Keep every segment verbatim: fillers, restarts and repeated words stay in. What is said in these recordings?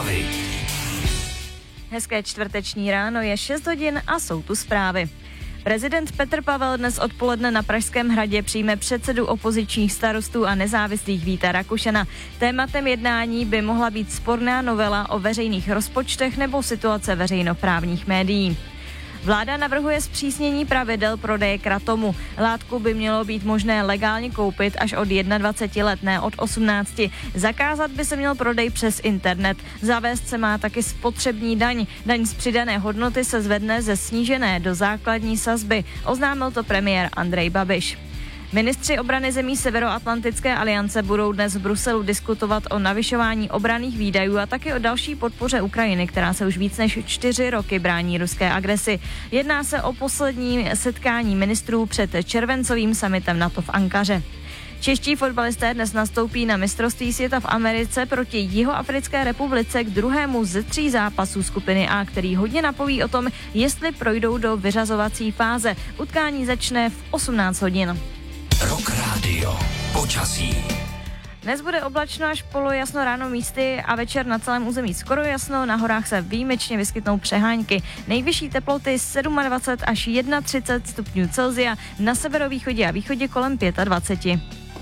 zprávy. Hezké čtvrteční ráno, je šest hodin a jsou tu zprávy. Prezident Petr Pavel dnes odpoledne na Pražském hradě přijme předsedu opozičních Starostů a nezávislých Víta Rakušana. Tématem jednání by mohla být sporná novela o veřejných rozpočtech nebo situace veřejnoprávních médií. Vláda navrhuje zpřísnění pravidel prodeje kratomu. Látku by mělo být možné legálně koupit až od dvaceti jedna let, ne od osmnácti. Zakázat by se měl prodej přes internet. Zavést se má taky spotřební daň. Daň z přidané hodnoty se zvedne ze snížené do základní sazby. Oznámil to premiér Andrej Babiš. Ministři obrany zemí Severoatlantické aliance budou dnes v Bruselu diskutovat o navyšování obranných výdajů a také o další podpoře Ukrajiny, která se už víc než čtyři roky brání ruské agresi. Jedná se o poslední setkání ministrů před červencovým summitem NATO v Ankaře. Čeští fotbalisté dnes nastoupí na mistrovství světa v Americe proti Jihoafrické republice k druhému ze tří zápasů skupiny A, který hodně napoví o tom, jestli projdou do vyřazovací fáze. Utkání začne v osmnáct hodin. Rock Radio. Počasí. Dnes bude oblačno až polojasno ráno místy a večer na celém území skoro jasno, na horách se výjimečně vyskytnou přehánky. Nejvyšší teploty dvacet sedm až třicet jedna stupňů Celsia, na severovýchodě a východě kolem dvacet pět.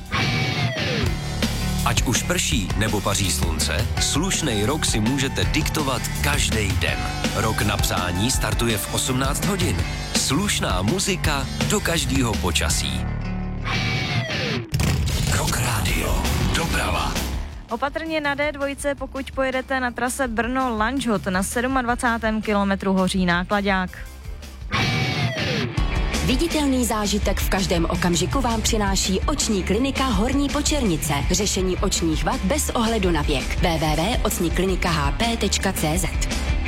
Ať už prší nebo paří slunce, slušnej rok si můžete diktovat každý den. Rok na přání startuje v osmnáct hodin. Slušná muzika do každého počasí. Rock Radio. Doprava. Opatrně na dé dva, pokud pojedete na trase Brno-Lanžhot na dvacátém sedmém kilometru hoří náklaďák. Viditelný zážitek v každém okamžiku vám přináší oční klinika Horní Počernice. Řešení očních vad bez ohledu na věk. w w w tečka oční klinika h p tečka c z.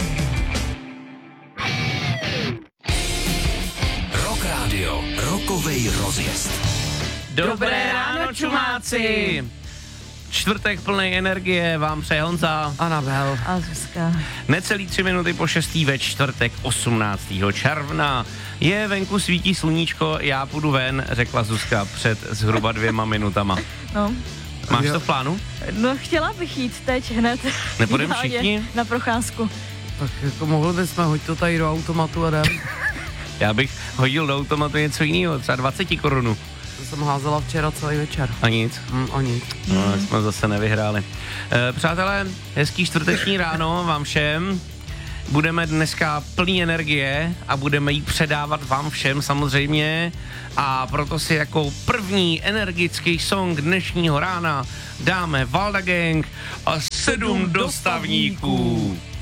Rock Radio. Rokovej rozjezd. Dobré ráno, čumáci! Čtvrtek plný energie vám přeje Honza. Anabel. A Zuzka. Necelý tři minuty po šestý ve čtvrtek osmnáctého června. Je venku, svítí sluníčko, já půjdu ven, řekla Zuzka před zhruba dvěma minutama. No. Máš to v plánu? No, chtěla bych jít teď hned. Nepůjdeme Ideálně všichni? Na procházku. Tak jako mohli bychom, hoď to tady do automatu a jdem. Já bych hodil do automatu něco jiného, třeba dvacet korun. To jsem házela včera celý večer. A nic? Mm, a nic. No, tak jsme zase nevyhráli. E, přátelé, hezký čtvrteční ráno vám všem. Budeme dneska plný energie a budeme jí předávat vám všem samozřejmě. A proto si jako první energický song dnešního rána dáme Valda Gang a sedm dostavníků.